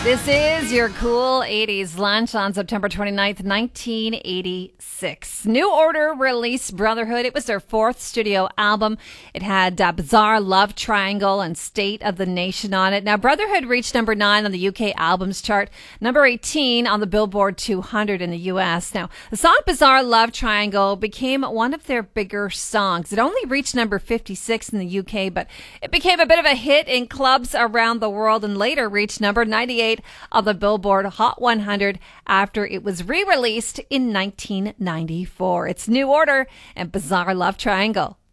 This is your cool 80s lunch on September 29th, 1986. New Order released Brotherhood. It was their fourth studio album. It had Bizarre Love Triangle and State of the Nation on it. Now, Brotherhood reached number 9 on the UK albums chart, number 18 on the Billboard 200 in the US. Now, the song Bizarre Love Triangle became one of their bigger songs. It only reached number 56 in the UK, but it became a bit of a hit in clubs around the world and later reached number 98 on the Billboard Hot 100 after it was re-released in 1994. It's New Order and Bizarre Love Triangle.